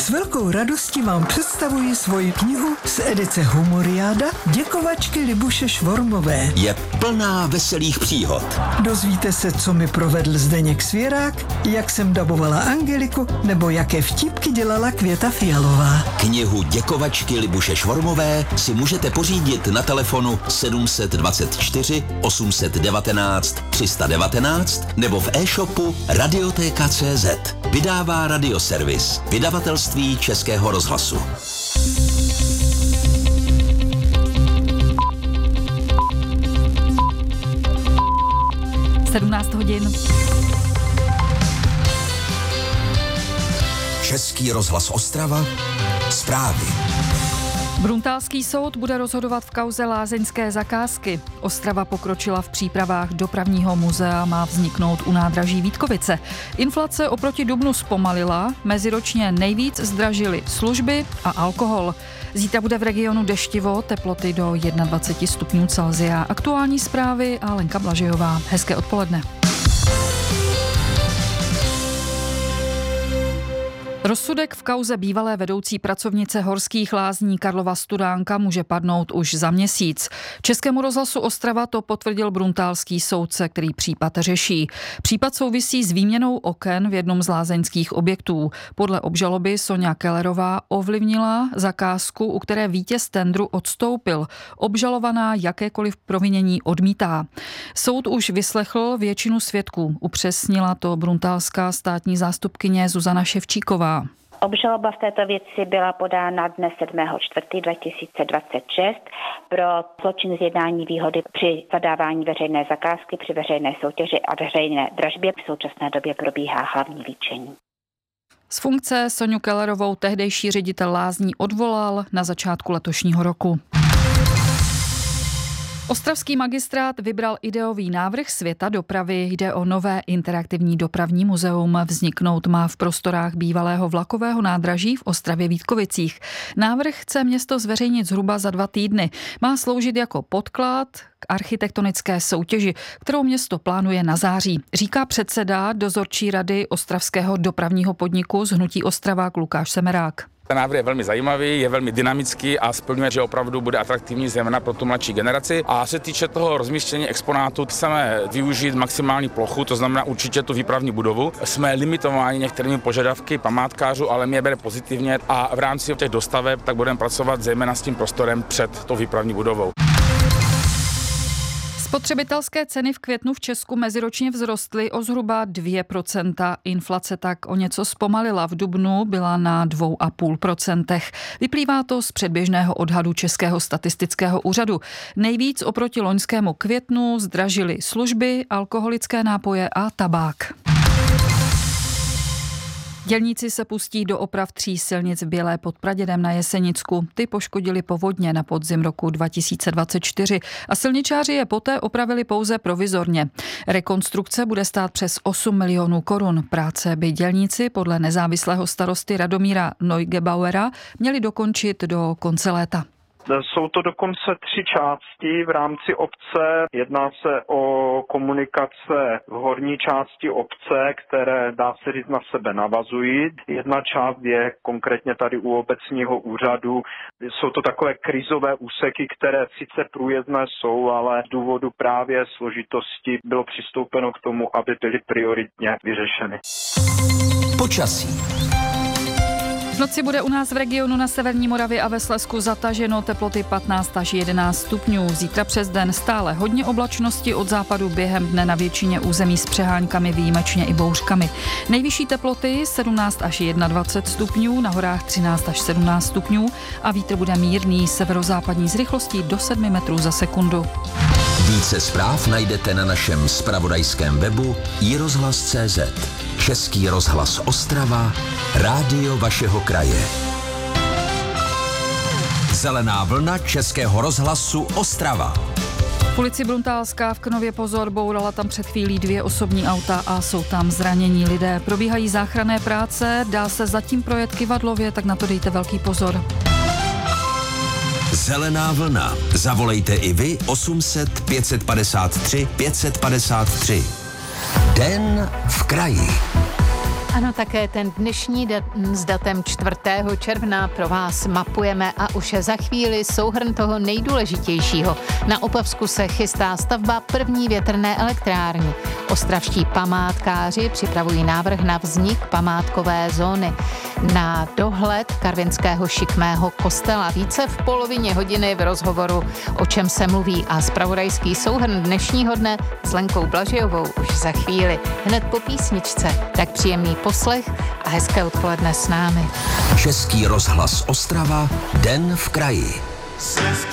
S velkou radostí vám představuji svoji knihu z edice Humoriáda Děkovačky Libuše Švormové. Je plná veselých příhod. Dozvíte se, co mi provedl Zdeněk Svěrák, jak jsem dabovala Angeliku, nebo jaké vtípky dělala Květa Fialová. Knihu Děkovačky Libuše Švormové si můžete pořídit na telefonu 724 819 319 nebo v e-shopu Radioteka.cz. Vydává Radioservis, vydavatelství Českého rozhlasu. hodin. Český rozhlas Ostrava. Zprávy. Bruntálský soud bude rozhodovat v kauze lázeňské zakázky. Ostrava pokročila v přípravách dopravního muzea, má vzniknout u nádraží Vítkovice. Inflace oproti dubnu zpomalila, meziročně nejvíc zdražily služby a alkohol. Zítra bude v regionu deštivo, teploty do 21 stupňů Celsia. Aktuální zprávy a Lenka Blažejová. Hezké odpoledne. Rozsudek v kauze bývalé vedoucí pracovnice Horských lázní Karlova Studánka může padnout už za měsíc. Českému rozhlasu Ostrava to potvrdil bruntálský soudce, který případ řeší. Případ souvisí s výměnou oken v jednom z lázeňských objektů. Podle obžaloby Soňa Kellerová ovlivnila zakázku, u které vítěz tendru odstoupil. Obžalovaná jakékoliv provinění odmítá. Soud už vyslechl většinu svědků. Upřesnila to bruntálská státní zástupkyně Zuzana Ševčíková. Obžaloba v této věci byla podána dne 7.4.2026 pro zločin zjednání výhody při zadávání veřejné zakázky, při veřejné soutěži a veřejné dražbě. V současné době probíhá hlavní líčení. Z funkce Soňu Kellerovou tehdejší ředitel lázní odvolal na začátku letošního roku. Ostravský magistrát vybral ideový návrh Světa dopravy. Jde o nové interaktivní dopravní muzeum. Vzniknout má v prostorách bývalého vlakového nádraží v Ostravě Vítkovicích. Návrh chce město zveřejnit zhruba za 2 týdny. Má sloužit jako podklad k architektonické soutěži, kterou město plánuje na září. Říká předseda dozorčí rady ostravského dopravního podniku z Hnutí Ostrava Lukáš Semerák. Ten návrh je velmi zajímavý, je velmi dynamický a splňuje, že opravdu bude atraktivní zejména pro tu mladší generaci. A se týče toho rozmístění exponátů, chceme využít maximální plochu, to znamená určitě tu výpravní budovu. Jsme limitováni některými požadavky památkářů, ale my je bere pozitivně a v rámci těch dostaveb tak budeme pracovat zejména s tím prostorem před tou výpravní budovou. Spotřebitelské ceny v květnu v Česku meziročně vzrostly o zhruba 2%. Inflace tak o něco zpomalila. V dubnu byla na 2,5%. Vyplývá to z předběžného odhadu Českého statistického úřadu. Nejvíc oproti loňskému květnu zdražily služby, alkoholické nápoje a tabák. Dělníci se pustí do oprav 3 silnic v Bělé pod Pradědem na Jesenicku. Ty poškodili povodně na podzim roku 2024 a silničáři je poté opravili pouze provizorně. Rekonstrukce bude stát přes 8 milionů korun. Práce by dělníci podle nezávislého starosty Radomíra Neugebauera měli dokončit do konce léta. Jsou to dokonce 3 části v rámci obce. Jedná se o komunikace v horní části obce, které, dá se říct, na sebe navazují. Jedna část je konkrétně tady u obecního úřadu. Jsou to takové krizové úseky, které sice průjezdné jsou, ale z důvodu právě složitosti bylo přistoupeno k tomu, aby byly prioritně vyřešeny. Počasí. V noci bude u nás v regionu na severní Moravě a ve Slezsku zataženo, teploty 15 až 11 stupňů. Zítra přes den stále hodně oblačnosti, od západu během dne na většině území s přehánkami, výjimečně i bouřkami. Nejvyšší teploty 17 až 21 stupňů, na horách 13 až 17 stupňů a vítr bude mírný, severozápadní s rychlostí do 7 metrů za sekundu. Více zpráv najdete na našem zpravodajském webu iRozhlas.cz. Český rozhlas Ostrava, rádio vašeho kraje. Zelená vlna Českého rozhlasu Ostrava. V ulici Bruntálská v Krnově pozor, bourala tam před chvílí 2 osobní auta a jsou tam zranění lidé. Probíhají záchranné práce, dá se zatím projet Kyvadlově, tak na to dejte velký pozor. Zelená vlna. Zavolejte i vy 800 553 553. Den v kraji. Ano, také ten dnešní s datem 4. června pro vás mapujeme a už za chvíli souhrn toho nejdůležitějšího. Na Opavsku se chystá stavba první větrné elektrárny. Ostravští památkáři připravují návrh na vznik památkové zóny. Na dohled karvinského šikmého kostela více v polovině hodiny v rozhovoru, o čem se mluví, a zpravodajský souhrn dnešního dne s Lenkou Blažejovou už za chvíli. Hned po písničce. Tak příjemný poslech a hezké odpoledne s námi. Český rozhlas Ostrava, Den v kraji.